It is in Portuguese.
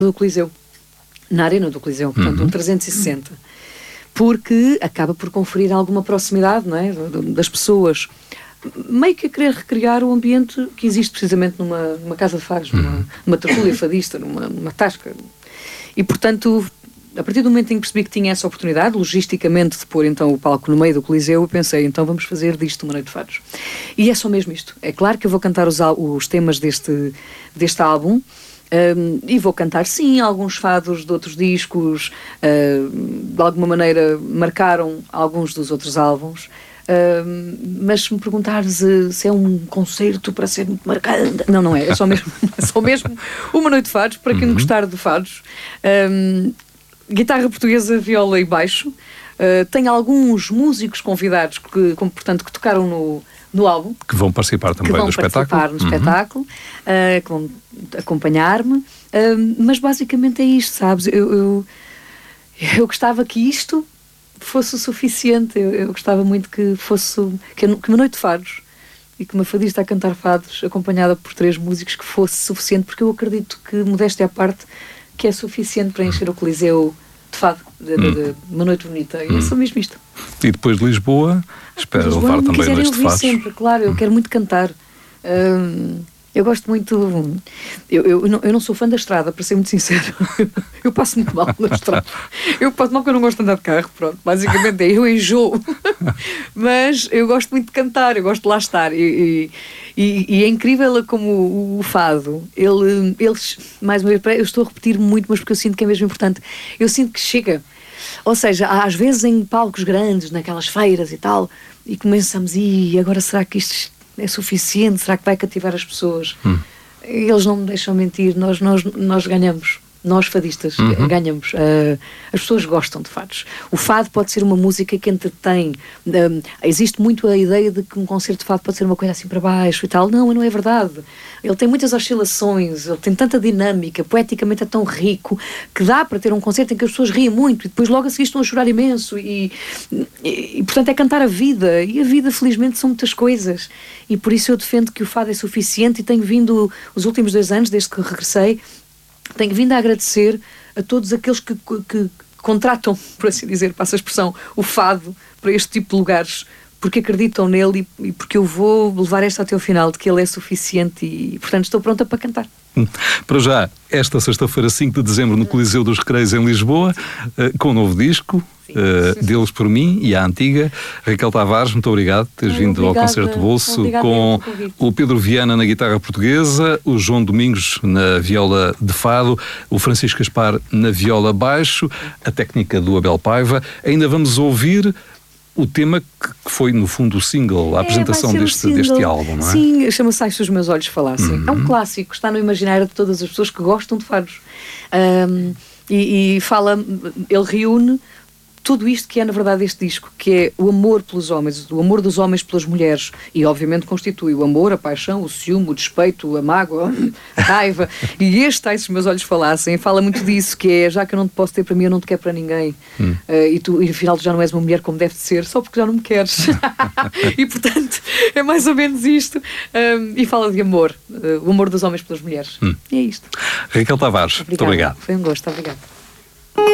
do Coliseu, na Arena do Coliseu, portanto, um 360, porque acaba por conferir alguma proximidade, não é, das pessoas, meio que a querer recriar o ambiente que existe precisamente numa casa de fados, numa tertúlia fadista, numa tasca. E, portanto, a partir do momento em que percebi que tinha essa oportunidade, logisticamente, de pôr então o palco no meio do Coliseu, eu pensei, então vamos fazer disto uma noite de fados. E é só mesmo isto. É claro que eu vou cantar os temas deste álbum, e vou cantar, sim, alguns fados de outros discos, de alguma maneira marcaram alguns dos outros álbuns, mas se me perguntares se é um concerto para ser muito marcante, não é, é só mesmo uma noite de fados, para quem gostar de fados. Guitarra portuguesa, viola e baixo. Tem alguns músicos convidados que tocaram no álbum. Que vão participar também do espetáculo. Que vão participar no espetáculo, que vão acompanhar-me. Mas basicamente é isto, sabes? Eu gostava que isto fosse o suficiente. Eu gostava muito que uma noite de fados e que uma fadista a cantar fados acompanhada por 3 músicos que fosse suficiente, porque eu acredito que, modéstia à parte, que é suficiente para encher o Coliseu de fado, de uma noite bonita. E é só mesmo isto. E depois de Lisboa, espero levar também a noite de fados. Sempre, claro, eu quero muito cantar. Eu gosto muito... Eu não sou fã da estrada, para ser muito sincero. Eu passo muito mal na estrada. Eu passo mal porque eu não gosto de andar de carro, pronto. Basicamente eu enjoo. Mas eu gosto muito de cantar, eu gosto de lá estar. E é incrível como o fado, eles, mais uma vez, eu estou a repetir muito, mas porque eu sinto que é mesmo importante. Eu sinto que chega. Ou seja, às vezes em palcos grandes, naquelas feiras e tal, e começamos, e agora será que isto é suficiente? Será que vai cativar as pessoas? Eles não me deixam mentir, nós ganhamos. Nós fadistas ganhamos. As pessoas gostam de fados. O fado pode ser uma música que entretém. Existe muito a ideia de que um concerto de fado pode ser uma coisa assim para baixo e tal. Não é verdade. Ele tem muitas oscilações, ele tem tanta dinâmica, poeticamente é tão rico, que dá para ter um concerto em que as pessoas riem muito e depois logo a seguir estão a chorar imenso e portanto é cantar a vida. E a vida, felizmente, são muitas coisas. E por isso eu defendo que o fado é suficiente e tenho vindo, os últimos 2 anos, desde que regressei, tenho vindo a agradecer a todos aqueles que contratam, por assim dizer, passa a expressão, o fado para este tipo de lugares, porque acreditam nele e porque eu vou levar esta até ao final, de que ele é suficiente e, portanto, estou pronta para cantar. Para já, esta sexta-feira, 5 de dezembro, no Coliseu dos Recreios, em Lisboa, com um novo disco, Deles por Mim e a Antiga. Raquel Tavares, muito obrigado por teres vindo ao Concerto de Bolso, com o Pedro Viana na guitarra portuguesa, o João Domingos na viola de fado, o Francisco Gaspar na viola baixo, a técnica do Abel Paiva. Ainda vamos ouvir o tema que foi, no fundo, o single, a apresentação deste álbum, não é? Sim, chama-se Ai Se Os Meus Olhos Falassem. É um clássico, está no imaginário de todas as pessoas que gostam de fados. E ele reúne tudo isto que é, na verdade, este disco, que é o amor pelos homens, o amor dos homens pelas mulheres, e obviamente constitui o amor, a paixão, o ciúme, o despeito, a mágoa, a raiva, e este Ai Se Os Meus Olhos Falassem, fala muito disso, que é, já que eu não te posso ter para mim, eu não te quero para ninguém, e afinal tu já não és uma mulher como deve ser, só porque já não me queres. E portanto, é mais ou menos isto, e fala de amor, o amor dos homens pelas mulheres. E é isto. Raquel Tavares, muito obrigado. Foi um gosto, obrigado.